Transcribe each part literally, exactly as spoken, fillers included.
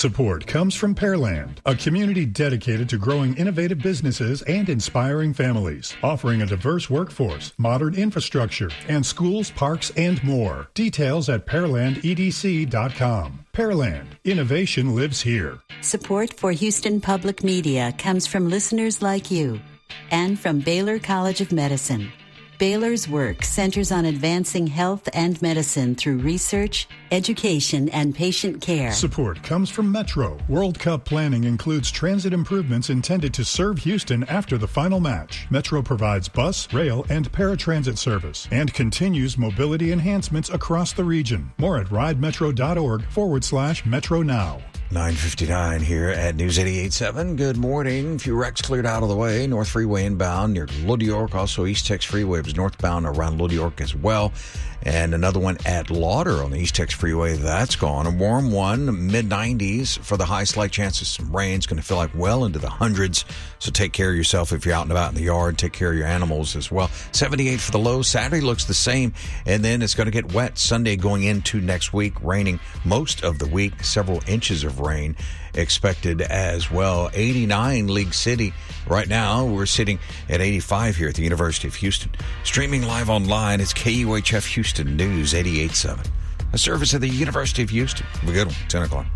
Support comes from Pearland, a community dedicated to growing innovative businesses and inspiring families, offering a diverse workforce, modern infrastructure, and schools, parks, and more. Details at pearland e d c dot com. Pearland, innovation lives here. Support for Houston Public Media comes from listeners like you and from Baylor College of Medicine. Baylor's work centers on advancing health and medicine through research, education, and patient care. Support comes from Metro. World Cup planning includes transit improvements intended to serve Houston after the final match. Metro provides bus, rail, and paratransit service and continues mobility enhancements across the region. More at ridemetro.org forward slash Metro Now. nine fifty-nine here at News eighty-eight point seven. Good morning. A few wrecks cleared out of the way. North Freeway inbound near Little York. Also, East Tex Freeway was northbound around Little York as well. And another one at Lauder on the East Tex Freeway. That's gone. A warm one, mid nineties for the high. Slight chance of some rain. It's going to feel like well into the hundreds. So take care of yourself if you're out and about in the yard. Take care of your animals as well. seventy-eight for the low. Saturday looks the same. And then it's going to get wet Sunday going into next week. Raining most of the week. Several inches of rain expected as well. eighty-nine League City. Right now, we're sitting at eighty-five here at the University of Houston. Streaming live online, it's K U H F Houston News eighty-eight point seven. A service of the University of Houston. Have a good one. ten o'clock.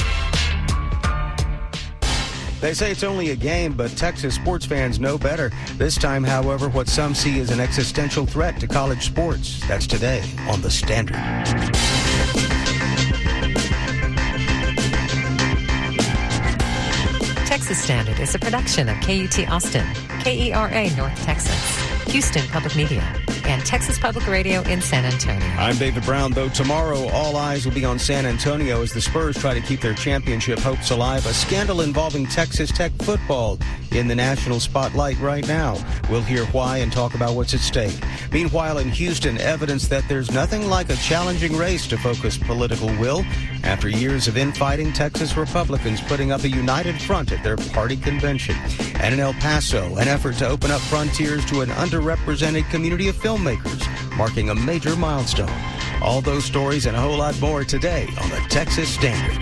They say it's only a game, but Texas sports fans know better. This time, however, what some see as an existential threat to college sports. That's today on The Standard. Texas Standard is a production of K U T Austin, K E R A North Texas, Houston Public Media, and Texas Public Radio in San Antonio. I'm David Brown. Though tomorrow all eyes will be on San Antonio as the Spurs try to keep their championship hopes alive. A scandal involving Texas Tech football in the national spotlight right now. We'll hear why and talk about what's at stake. Meanwhile, in Houston, evidence that there's nothing like a challenging race to focus political will. After years of infighting, Texas Republicans putting up a united front at their party convention. And in El Paso, an effort to open up frontiers to an underrepresented community of filmmakers, marking a major milestone. All those stories and a whole lot more today on the Texas Standard.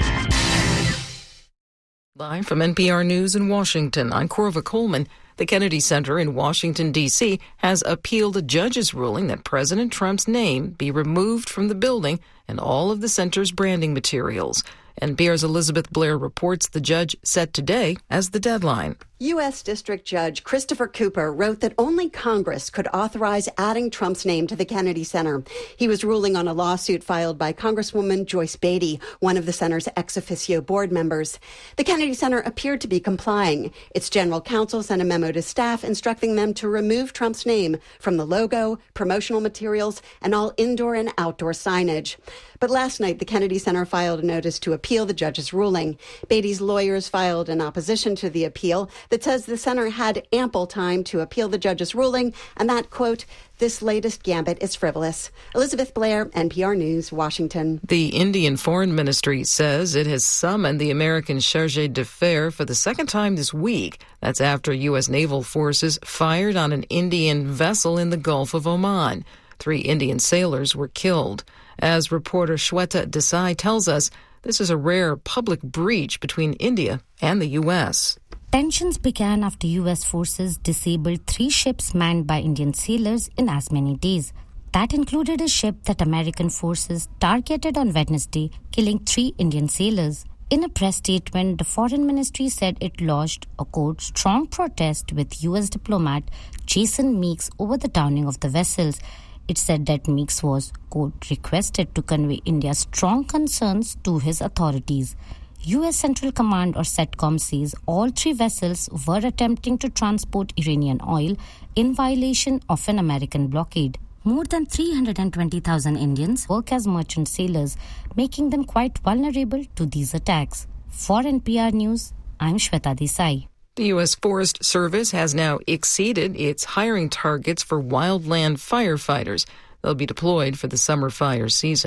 Live from N P R News in Washington, I'm Corva Coleman. The Kennedy Center in Washington, D C has appealed a judge's ruling that President Trump's name be removed from the building and all of the center's branding materials. N P R's Elizabeth Blair reports the judge set today as the deadline. U S. District Judge Christopher Cooper wrote that only Congress could authorize adding Trump's name to the Kennedy Center. He was ruling on a lawsuit filed by Congresswoman Joyce Beatty, one of the center's ex officio board members. The Kennedy Center appeared to be complying. Its general counsel sent a memo to staff instructing them to remove Trump's name from the logo, promotional materials, and all indoor and outdoor signage. But last night, the Kennedy Center filed a notice to appeal the judge's ruling. Beatty's lawyers filed an opposition to the appeal that says the center had ample time to appeal the judge's ruling and that, quote, this latest gambit is frivolous. Elizabeth Blair, N P R News, Washington. The Indian Foreign Ministry says it has summoned the American chargé d'affaires for the second time this week. That's after U S naval forces fired on an Indian vessel in the Gulf of Oman. Three Indian sailors were killed. As reporter Shweta Desai tells us, this is a rare public breach between India and the U S. Tensions began after U S forces disabled three ships manned by Indian sailors in as many days. That included a ship that American forces targeted on Wednesday, killing three Indian sailors. In a press statement, the Foreign Ministry said it lodged a, quote, strong protest with U S diplomat Jason Meeks over the downing of the vessels. It said that Meeks was, quote, requested to convey India's strong concerns to his authorities. U S Central Command or CENTCOM says all three vessels were attempting to transport Iranian oil in violation of an American blockade. More than three hundred twenty thousand Indians work as merchant sailors, making them quite vulnerable to these attacks. For N P R News, I'm Shweta Desai. The U S Forest Service has now exceeded its hiring targets for wildland firefighters. They'll be deployed for the summer fire season.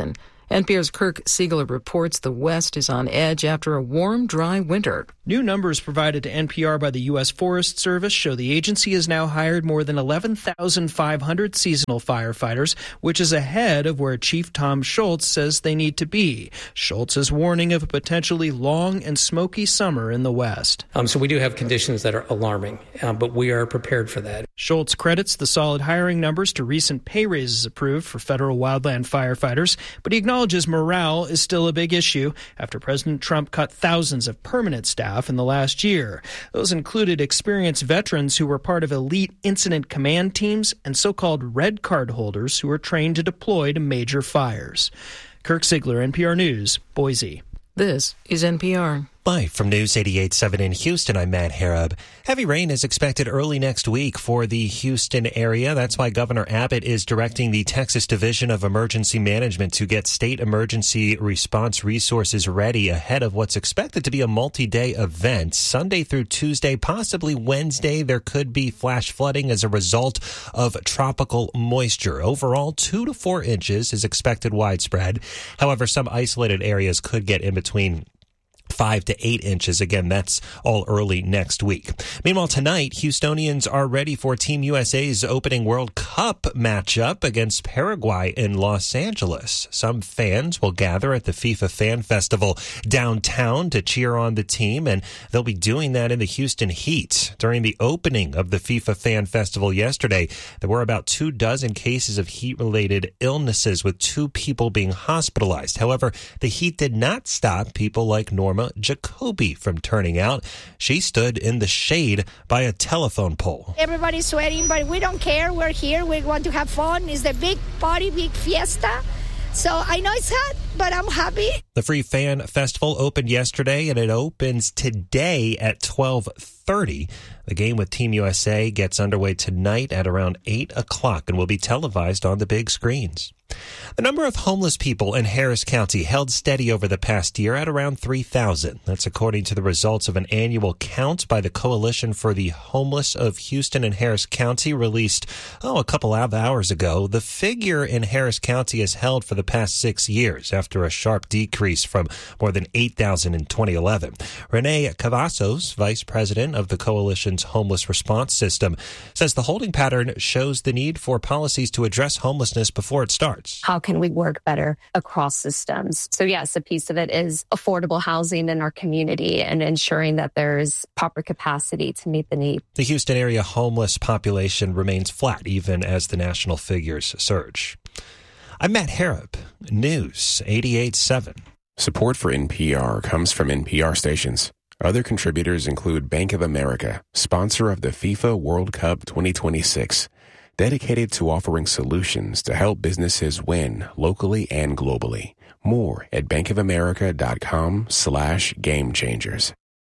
N P R's Kirk Siegler reports the West is on edge after a warm, dry winter. New numbers provided to N P R by the U S Forest Service show the agency has now hired more than eleven thousand five hundred seasonal firefighters, which is ahead of where Chief Tom Schultz says they need to be. Schultz is warning of a potentially long and smoky summer in the West. Um, so we do have conditions that are alarming, uh, but we are prepared for that. Schultz credits the solid hiring numbers to recent pay raises approved for federal wildland firefighters, but he acknowledges morale is still a big issue after President Trump cut thousands of permanent staff in the last year. Those included experienced veterans who were part of elite incident command teams and so-called red card holders who were trained to deploy to major fires. Kirk Siegler, N P R News, Boise. This is N P R. Live from News eighty-eight point seven in Houston, I'm Matt Harab. Heavy rain is expected early next week for the Houston area. That's why Governor Abbott is directing the Texas Division of Emergency Management to get state emergency response resources ready ahead of what's expected to be a multi-day event. Sunday through Tuesday, possibly Wednesday, there could be flash flooding as a result of tropical moisture. Overall, two to four inches is expected widespread. However, some isolated areas could get in between five to eight inches. Again, that's all early next week. Meanwhile, tonight, Houstonians are ready for Team U S A's opening World Cup matchup against Paraguay in Los Angeles. Some fans will gather at the FIFA Fan Festival downtown to cheer on the team, and they'll be doing that in the Houston heat. During the opening of the FIFA Fan Festival yesterday, there were about two dozen cases of heat-related illnesses, with two people being hospitalized. However, the heat did not stop people like Norma Jacoby from turning out. She stood in the shade by a telephone pole. Everybody's sweating, but we don't care. We're here. We want to have fun. It's the big party, big fiesta. So I know it's hot, but I'm happy. The Free Fan Festival opened yesterday, and it opens today at twelve thirty. The game with Team U S A gets underway tonight at around eight o'clock and will be televised on the big screens. The number of homeless people in Harris County held steady over the past year at around three thousand. That's according to the results of an annual count by the Coalition for the Homeless of Houston and Harris County, released, oh, a couple of hours ago. The figure in Harris County has held for the past six years after a sharp decrease from more than eight thousand in twenty eleven. Renee Cavazos, vice president of the Coalition's Homeless Response System, says the holding pattern shows the need for policies to address homelessness before it starts. How can we work better across systems? So yes, a piece of it is affordable housing in our community and ensuring that there's proper capacity to meet the need. The Houston area homeless population remains flat even as the national figures surge. I'm Matt Harab, News eighty-eight point seven. Support for N P R comes from N P R stations. Other contributors include Bank of America, sponsor of the FIFA World Cup twenty twenty-six. Dedicated to offering solutions to help businesses win locally and globally. More at bankofamerica.com slash game changers.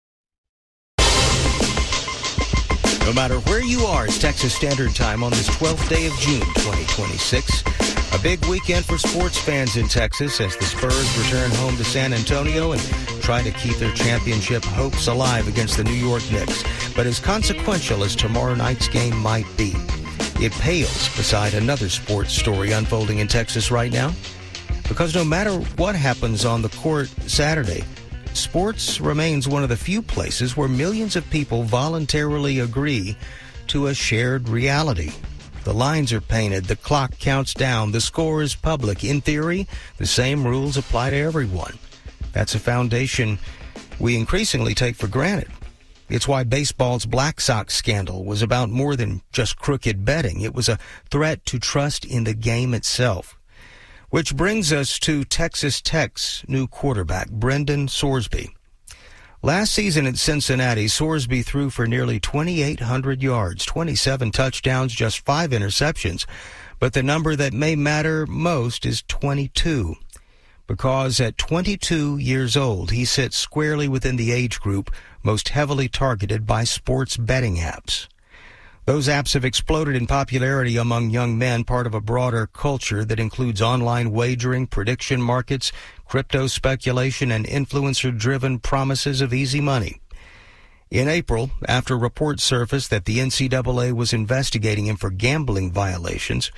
No matter where you are, it's Texas Standard Time on this twelfth day of June, twenty twenty-six. A big weekend for sports fans in Texas as the Spurs return home to San Antonio and try to keep their championship hopes alive against the New York Knicks. But as consequential as tomorrow night's game might be, it pales beside another sports story unfolding in Texas right now. Because no matter what happens on the court Saturday, sports remains one of the few places where millions of people voluntarily agree to a shared reality. The lines are painted, the clock counts down, the score is public. In theory, the same rules apply to everyone. That's a foundation we increasingly take for granted. It's why baseball's Black Sox scandal was about more than just crooked betting. It was a threat to trust in the game itself. Which brings us to Texas Tech's new quarterback, Brendan Sorsby. Last season at Cincinnati, Sorsby threw for nearly twenty-eight hundred yards, twenty-seven touchdowns, just five interceptions. But the number that may matter most is twenty-two. Because at twenty-two years old, he sits squarely within the age group most heavily targeted by sports betting apps. Those apps have exploded in popularity among young men, part of a broader culture that includes online wagering, prediction markets, crypto speculation, and influencer-driven promises of easy money. In April, after reports surfaced that the N C double A was investigating him for gambling violations,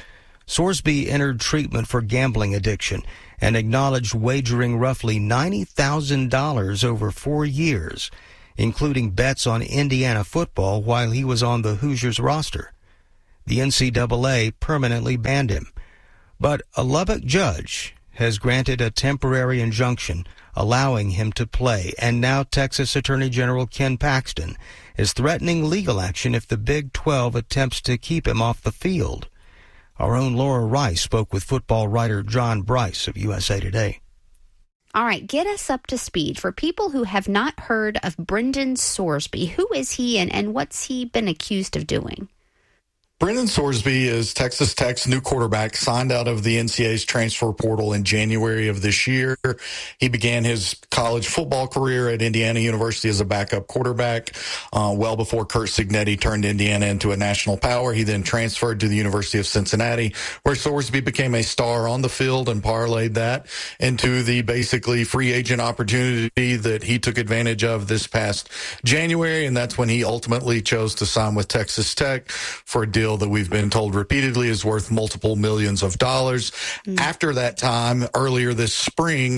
Sorsby entered treatment for gambling addiction and acknowledged wagering roughly ninety thousand dollars over four years, including bets on Indiana football while he was on the Hoosiers roster. The N C double A permanently banned him, but a Lubbock judge has granted a temporary injunction allowing him to play, and now Texas Attorney General Ken Paxton is threatening legal action if the Big twelve attempts to keep him off the field. Our own Laura Rice spoke with football writer John Bryce of U S A Today. All right, get us up to speed. For people who have not heard of Brendan Sorsby, who is he and, and what's he been accused of doing? Brendan Sorsby is Texas Tech's new quarterback, signed out of the N C double A's transfer portal in January of this year. He began his college football career at Indiana University as a backup quarterback, uh, well before Curt Cignetti turned Indiana into a national power. He then transferred to the University of Cincinnati, where Sorsby became a star on the field and parlayed that into the basically free agent opportunity that he took advantage of this past January, and that's when he ultimately chose to sign with Texas Tech for a deal that we've been told repeatedly is worth multiple millions of dollars. Mm. After that time, earlier this spring,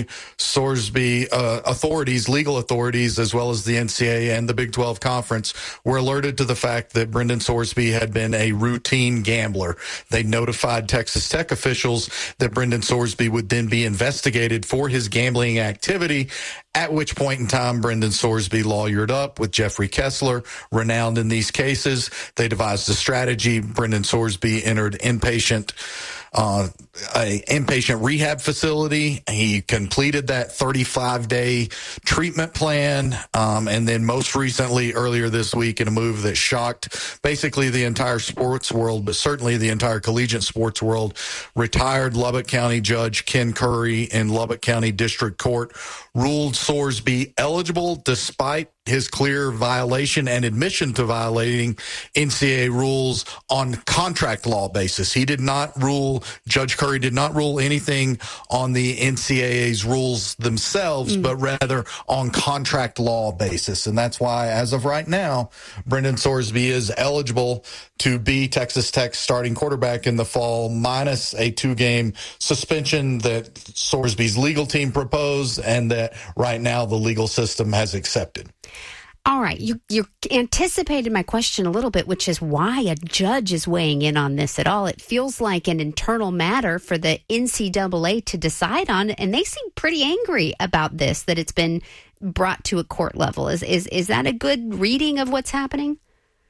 Sorsby uh, authorities, legal authorities, as well as the N C double A and the Big twelve Conference, were alerted to the fact that Brendan Sorsby had been a routine gambler. They notified Texas Tech officials that Brendan Sorsby would then be investigated for his gambling activity, at which point in time, Brendan Sorsby lawyered up with Jeffrey Kessler, renowned in these cases. They devised a strategy. Brendan Sorsby entered inpatient, uh, a inpatient rehab facility. He completed that thirty-five day treatment plan. Um, and then most recently, earlier this week, in a move that shocked basically the entire sports world, but certainly the entire collegiate sports world, retired Lubbock County Judge Ken Curry in Lubbock County District Court ruled Sorsby eligible despite his clear violation and admission to violating N C double A rules on contract law basis. He did not rule, Judge Curry did not rule anything on the N C double A's rules themselves, mm. but rather on contract law basis. And that's why, as of right now, Brendan Sorsby is eligible to be Texas Tech's starting quarterback in the fall, minus a two-game suspension that Sorsby's legal team proposed and that right now the legal system has accepted. All right, you you anticipated my question a little bit, which is why a judge is weighing in on this at all. It feels like an internal matter for the N C double A to decide on, and they seem pretty angry about this, that it's been brought to a court level. Is is is that a good reading of what's happening?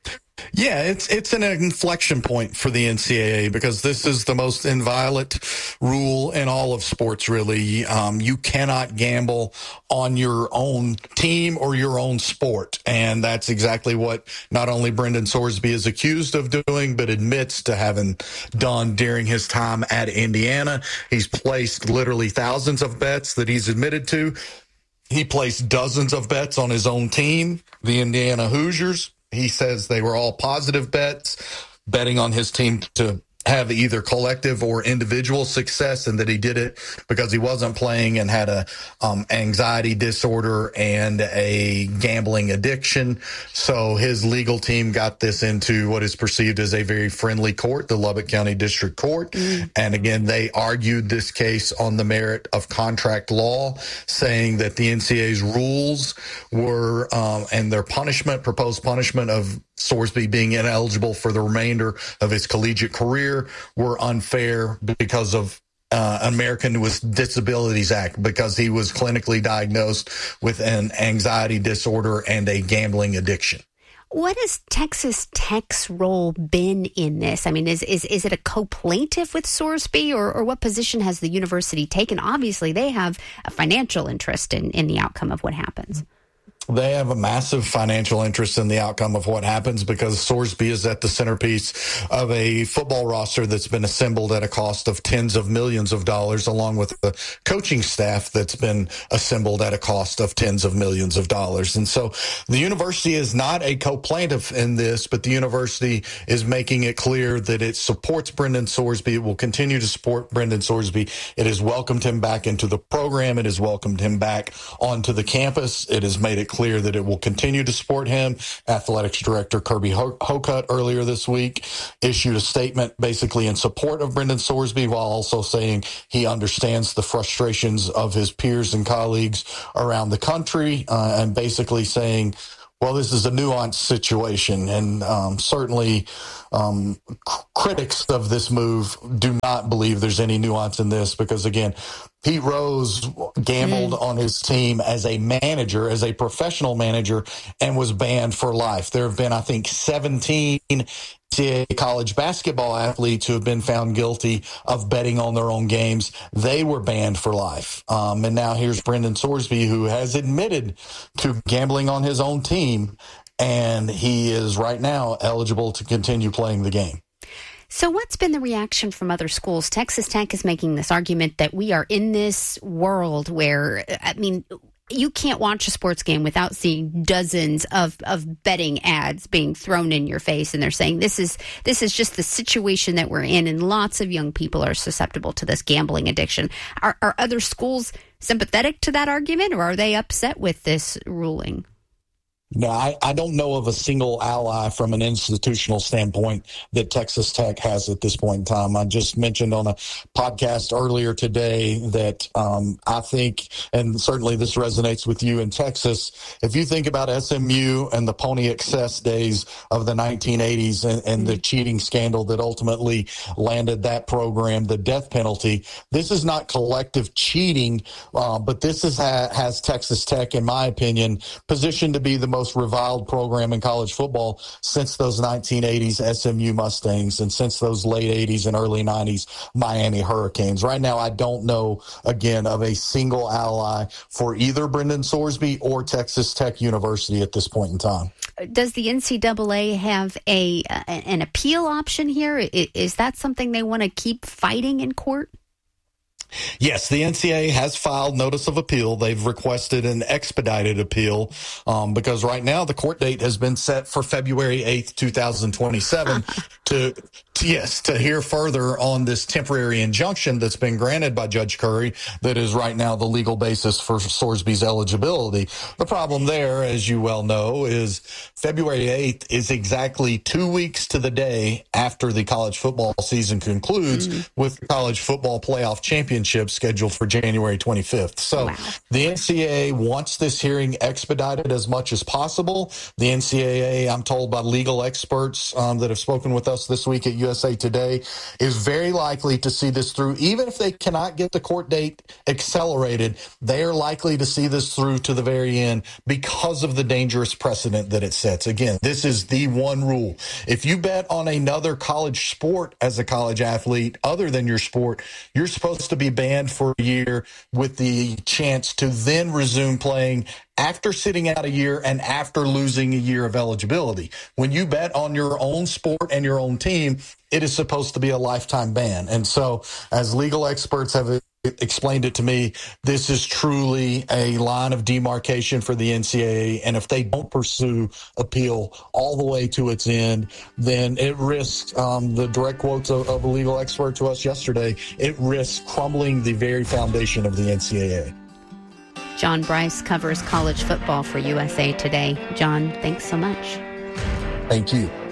Yeah, it's it's an inflection point for the N C double A because this is the most inviolate rule in all of sports, really. Um, you cannot gamble on your own team or your own sport. And that's exactly what not only Brendan Sorsby is accused of doing, but admits to having done during his time at Indiana. He's placed literally thousands of bets that he's admitted to. He placed dozens of bets on his own team, the Indiana Hoosiers. He says they were all positive bets, betting on his team to have either collective or individual success, and that he did it because he wasn't playing and had a um, anxiety disorder and a gambling addiction. So his legal team got this into what is perceived as a very friendly court, the Lubbock County District Court. Mm. And again, they argued this case on the merit of contract law, saying that the N C double A's rules were, um, and their punishment, proposed punishment of Sorsby being ineligible for the remainder of his collegiate career, were unfair because of uh, American with Disabilities Act, because he was clinically diagnosed with an anxiety disorder and a gambling addiction. What has Texas Tech's role been in this? I mean, is is, is it a co-plaintiff with Sorsby, or, or what position has the university taken? Obviously, they have a financial interest in, in the outcome of what happens. They have a massive financial interest in the outcome of what happens because Sorsby is at the centerpiece of a football roster that's been assembled at a cost of tens of millions of dollars, along with the coaching staff that's been assembled at a cost of tens of millions of dollars. And so the university is not a co-plaintiff in this, but the university is making it clear that it supports Brendan Sorsby. It will continue to support Brendan Sorsby. It has welcomed him back into the program. It has welcomed him back onto the campus. It has made it clear clear that it will continue to support him. Athletics Director Kirby Hocutt earlier this week issued a statement basically in support of Brendan Sorsby, while also saying he understands the frustrations of his peers and colleagues around the country, uh, and basically saying, well, this is a nuanced situation, and um, certainly um, c- critics of this move do not believe there's any nuance in this because, again, Pete Rose gambled mm. on his team as a manager, as a professional manager, and was banned for life. There have been, I think, seventeen college basketball athletes who have been found guilty of betting on their own games. They were banned for life. Um, and now here's Brendan Sorsby, who has admitted to gambling on his own team, and he is right now eligible to continue playing the game. So what's been the reaction from other schools? Texas Tech is making this argument that we are in this world where, I mean, you can't watch a sports game without seeing dozens of, of betting ads being thrown in your face. And they're saying this is this is just the situation that we're in. And lots of young people are susceptible to this gambling addiction. Are, are other schools sympathetic to that argument, or are they upset with this ruling? No, I, I don't know of a single ally from an institutional standpoint that Texas Tech has at this point in time. I just mentioned on a podcast earlier today that um, I think, and certainly this resonates with you in Texas, if you think about S M U and the Pony Excess days of the nineteen eighties and, and the cheating scandal that ultimately landed that program the death penalty, this is not collective cheating, uh, but this is ha- has Texas Tech, in my opinion, positioned to be the most reviled program in college football since those nineteen eighties S M U Mustangs and since those late eighties and early nineties Miami Hurricanes. Right now, I don't know, again, of a single ally for either Brendan Sorsby or Texas Tech University at this point in time. Does the N C double A have a an appeal option here? Is that something they want to keep fighting in court? Yes, the N C double A has filed notice of appeal. They've requested an expedited appeal um, because right now the court date has been set for February eighth, twenty twenty-seven to, to, yes, to hear further on this temporary injunction that's been granted by Judge Curry that is right now the legal basis for Sorsby's eligibility. The problem there, as you well know, is February eighth is exactly two weeks to the day after the college football season concludes mm-hmm. with the college football playoff championship scheduled for January twenty-fifth. So wow. The N C double A wants this hearing expedited as much as possible. The N C double A, I'm told by legal experts um, that have spoken with us this week at U S A Today, is very likely to see this through. Even if they cannot get the court date accelerated, they are likely to see this through to the very end because of the dangerous precedent that it sets. Again, this is the one rule. If you bet on another college sport as a college athlete other than your sport, you're supposed to be banned for a year with the chance to then resume playing after sitting out a year and after losing a year of eligibility. When you bet on your own sport and your own team, it is supposed to be a lifetime ban. And so, as legal experts have explained it to me, this is truly a line of demarcation for the N C double A. And if they don't pursue appeal all the way to its end, then it risks, um, the direct quotes of, of a legal expert to us yesterday, it risks crumbling the very foundation of the N C double A. John Bryce covers college football for U S A Today. John, thanks so much. Thank you.